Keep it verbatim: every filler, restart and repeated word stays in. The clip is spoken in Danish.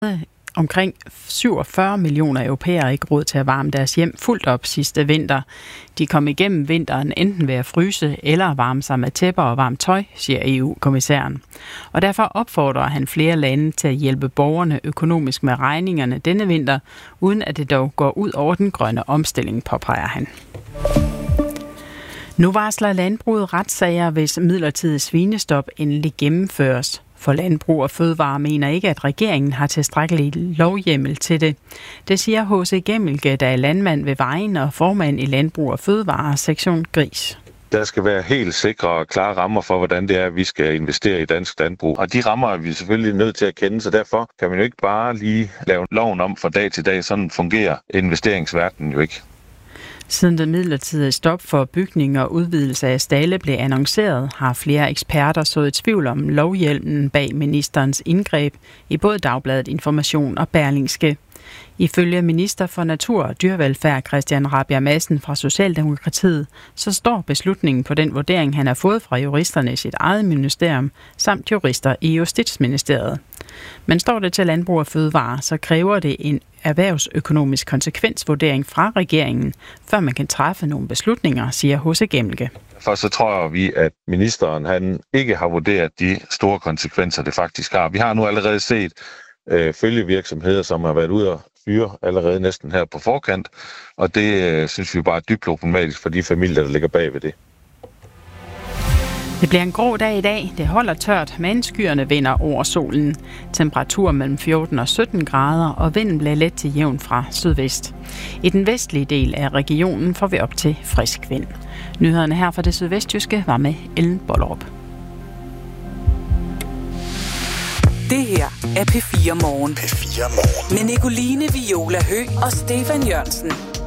Omkring syvogfyrre millioner europæere ikke råd til at varme deres hjem fuldt op sidste vinter. De kom igennem vinteren enten ved at fryse eller varme sig med tæpper og varmt tøj, siger E U-kommissæren. Og derfor opfordrer han flere lande til at hjælpe borgerne økonomisk med regningerne denne vinter, uden at det dog går ud over den grønne omstilling, påpeger han. Nu varsler landbruget retssager, hvis midlertidig svinestop endelig gennemføres. For Landbrug og Fødevare mener ikke, at regeringen har tilstrækkelig lovhjemmel til det. Det siger H C Gemmelke, der er landmand ved Vejen og formand i Landbrug og Fødevare, sektion Gris. Der skal være helt sikre og klare rammer for, hvordan det er, at vi skal investere i dansk landbrug. Og de rammer er vi selvfølgelig nødt til at kende, så derfor kan man jo ikke bare lige lave loven om fra dag til dag. Sådan fungerer investeringsverdenen jo ikke. Siden det midlertidige stop for bygning og udvidelse af stalde blev annonceret, har flere eksperter sået tvivl om lovhjælpen bag ministerens indgreb i både Dagbladet Information og Berlingske. Ifølge minister for Natur og Dyrevelfærd Christian Rabjerg Madsen fra Socialdemokratiet, så står beslutningen på den vurdering, han har fået fra juristerne i sit eget ministerium, samt jurister i Justitsministeriet. Men står det til Landbrug og Fødevare, så kræver det en erhvervsøkonomisk konsekvensvurdering fra regeringen, før man kan træffe nogle beslutninger, siger H C Gemmelke. For så tror vi, at ministeren han ikke har vurderet de store konsekvenser, det faktisk har. Vi har nu allerede set øh, følgevirksomheder, som har været ude og fyre allerede næsten her på forkant, og det øh, synes vi bare er dybt problematisk for de familier, der ligger bag ved det. Det bliver en grå dag i dag. Det holder tørt, men skyerne vinder over solen. Temperatur mellem fjorten og sytten grader, og vinden bliver let til jævn fra sydvest. I den vestlige del af regionen får vi op til frisk vind. Nyhederne her fra det sydvestjyske var med Ellen Bollerup. Det her er P fire Morgen. P fire Morgen. Med Nicoline Viola Høgh og Stefan Jørgensen.